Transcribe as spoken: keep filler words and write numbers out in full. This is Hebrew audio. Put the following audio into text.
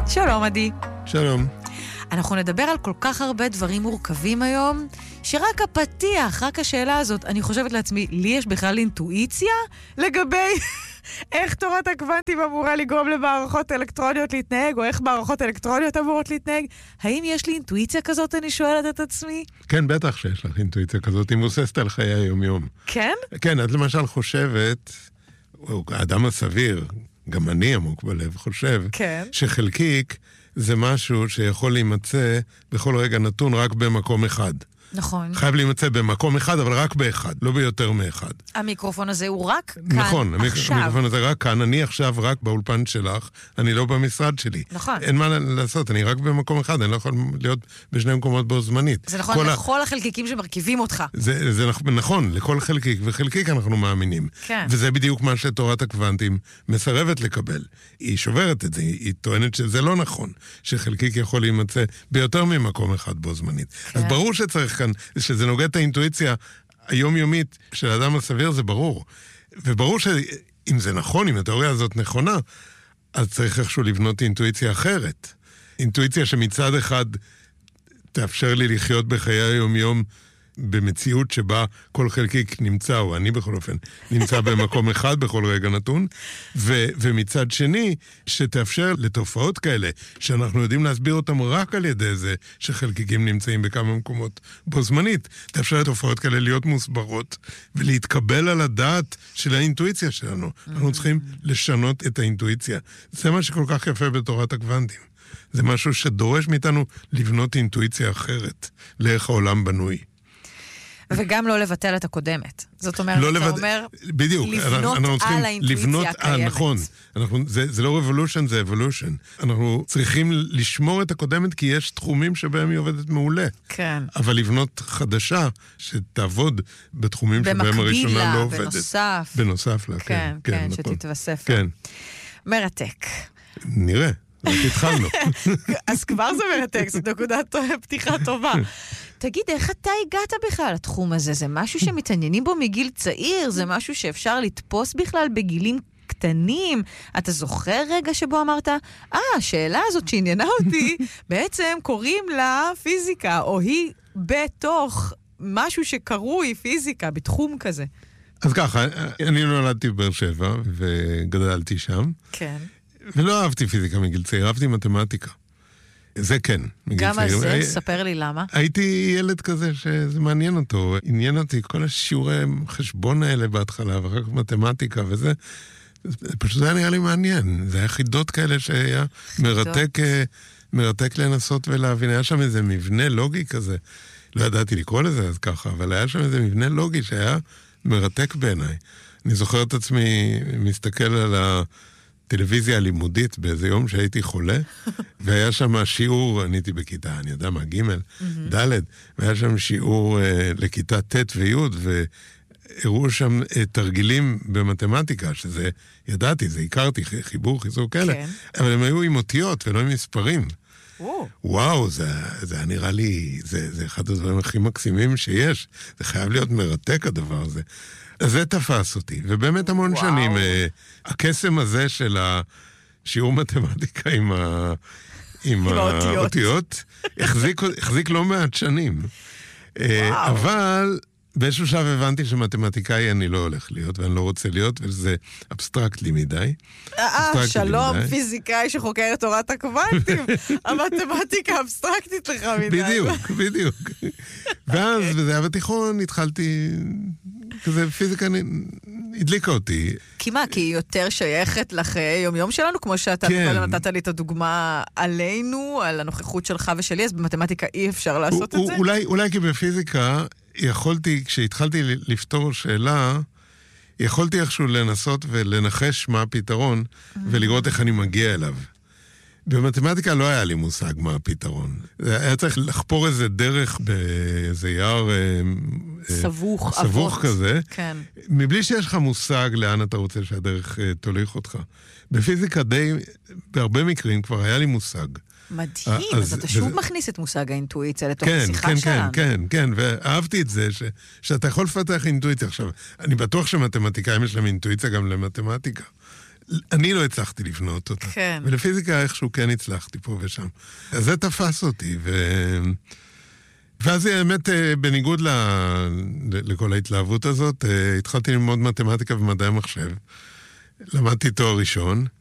שלום עדי. שלום. אנחנו נדבר על כל כך הרבה דברים מורכבים היום, שרק הפתיח, רק השאלה הזאת, אני חושבת לעצמי, לי יש בכלל אינטואיציה לגבי איך תורת הקוונטים אמורה לגרום למערכות אלקטרוניות להתנהג, או איך מערכות אלקטרוניות אמורות להתנהג. האם יש לי אינטואיציה כזאת, אני שואלת את עצמי? כן, בטח שיש לך אינטואיציה כזאת, היא מבוססת על חיי היום-יום. כן? כן, את למשל חושבת, האדם הסביר, גם אני עמוק בלב, חושב, כן. שחלקיק זה משהו שיכול להימצא בכל רגע נתון רק במקום אחד. נכון. חייב להימצא במקום אחד, אבל רק באחד, לא ביותר מאחד. המיקרופון הזה הוא רק כאן, נכון, עכשיו. המיקרופון הזה רק כאן, אני עכשיו רק באולפן שלך, אני לא במשרד שלי. נכון. אין מה לעשות, אני רק במקום אחד, אני לא יכול להיות בשני מקומות בו זמנית. זה נכון לכל ה... החלקיקים שמרכיבים אותך. זה, זה נכון, לכל חלקיק, וחלקיק אנחנו מאמינים. כן. וזה בדיוק מה שתורת הקוונטים מסרבת לקבל. היא שוברת את זה, היא טוענת שזה לא נכון, שחלקיק יכול להימצא ביותר ממקום אחד בו זמנית. כן. אז ברור שצריך כאן, שזה נוגע את האינטואיציה היומיומית של האדם הסביר, זה ברור. וברור שאם זה נכון, אם התיאוריה הזאת נכונה, אז צריך איכשהו לבנות אינטואיציה אחרת. אינטואיציה שמצד אחד תאפשר לי לחיות בחיי היומיום במציאות שבה כל חלקיק נמצא, או אני בכל אופן, נמצא במקום אחד בכל רגע נתון, ו- ומצד שני, שתאפשר לתופעות כאלה, שאנחנו יודעים להסביר אותם רק על ידי זה, שחלקיקים נמצאים בכמה מקומות בו זמנית, תאפשר לתופעות כאלה להיות מוסברות, ולהתקבל על הדעת של האינטואיציה שלנו. אנחנו צריכים לשנות את האינטואיציה. זה מה שכל כך יפה בתורת הקוונטים. זה משהו שדורש מאיתנו לבנות אינטואיציה אחרת, לאיך העולם בנוי. וגם לא לבטל את הקודמת. זאת אומרת, לא אתה לבט... אומר, בדיוק, לבנות אנחנו על האינטואיציה הקיימת. נכון, אנחנו, זה, זה לא revolution, זה evolution. אנחנו צריכים לשמור את הקודמת, כי יש תחומים שבהם היא עובדת מעולה. כן. אבל לבנות חדשה, שתעבוד בתחומים שבהם הראשונה לא עובדת. בנוסף. בנוסף לה, כן, כן. כן, כן, שתתווסף. כן. מרתק. נראה. רק התחלנו. אז כבר זה מרתק, זאת נקודת פתיחה טובה. תגיד, איך אתה הגעת בכלל לתחום הזה? זה משהו שמתעניינים בו מגיל צעיר? זה משהו שאפשר לתפוס בכלל בגילים קטנים? אתה זוכר רגע שבו אמרת, אה, השאלה הזאת שעניינה אותי, בעצם קוראים לה פיזיקה, או היא בתוך משהו שקרוי פיזיקה, בתחום כזה. אז ככה, אני נולדתי בבאר שבע, וגדלתי שם. כן. ולא אהבתי פיזיקה מגיל צעיר, אהבתי מתמטיקה. זה כן, מגיל גם צעיר. על זה, ספר לי למה. הייתי ילד כזה שזה מעניין אותו. עניין אותי כל השיעורי חשבון האלה בהתחלה, ואחר כך מתמטיקה וזה. פשוט היה נראה לי מעניין. זה היה חידות כאלה שהיה מרתק, מרתק לנסות ולהבין. היה שם איזה מבנה לוגי כזה. לא ידעתי לקרוא לזה אז ככה, אבל היה שם איזה מבנה לוגי שהיה מרתק בעיניי. אני זוכר את עצמי מסתכל על ה... טלוויזיה הלימודית באיזה יום שהייתי חולה, והיה שם שיעור, אני הייתי בכיתה, אני יודע מה, ג', ד', והיה שם שיעור אה, לכיתה ט' וי', והראו שם אה, תרגילים במתמטיקה, שזה, ידעתי, זה הכרתי, חיבור, חיזור כאלה, כן. אבל הם היו עם אותיות ולא עם מספרים. וואו, וואו זה, זה היה נראה לי, זה, זה אחד הדברים הכי מקסימים שיש, זה חייב להיות מרתק הדבר הזה. אז זה תפס אותי, ובאמת המון וואו. שנים, הקסם הזה של השיעור מתמטיקה עם, ה, עם, עם האותיות, האותיות החזיק, החזיק לא מעט שנים. וואו. אבל באיזשהו שלב הבנתי שמתמטיקאי אני לא הולך להיות, ואני לא רוצה להיות, וזה אבסטרקטלי מדי. אה, שלום, פיזיקאי שחוקר את תורת הקוונטים. המתמטיקה אבסטרקטית לך מדי. בדיוק, בדיוק. ואז, וזה היה בתיכון, התחלתי, כזה פיזיקה הדליקה אותי. כי מה? כי היא יותר שייכת לחיי יום-יום שלנו, כמו שאתה קודם נתת לי את הדוגמה עלינו, על הנוכחות שלך ושלי, אז במתמטיקה אי אפשר לעשות את זה? אולי כי בפיזיקה יכולתי, כשהתחלתי לפתור שאלה, יכולתי איכשהו לנסות ולנחש מה הפתרון, ולראות איך אני מגיע אליו. במתמטיקה לא היה לי מושג מה הפתרון. היה צריך לחפור איזה דרך באיזה יער סבוך, סבוך כזה, כן. מבלי שיש לך מושג לאן אתה רוצה שהדרך תוליך אותך. בפיזיקה די, בהרבה מקרים כבר היה לי מושג. מדהים, אז, אז אתה שוב וזה... מכניס את מושג האינטואיציה לתוך כן, השיחה כן, שלנו. כן, כן, כן, ואהבתי את זה, ש... שאתה יכול לפתח אינטואיציה. עכשיו, אני בטוח שמתמטיקאים יש להם אינטואיציה גם למתמטיקה. אני לא הצלחתי לבנות אותה. כן. ולפיזיקה איכשהו כן הצלחתי פה ושם. אז זה תפס אותי, ו... ואז האמת, בניגוד ל... לכל ההתלהבות הזאת, התחלתי ללמוד מתמטיקה ומדעי המחשב. למדתי תואר ראשון.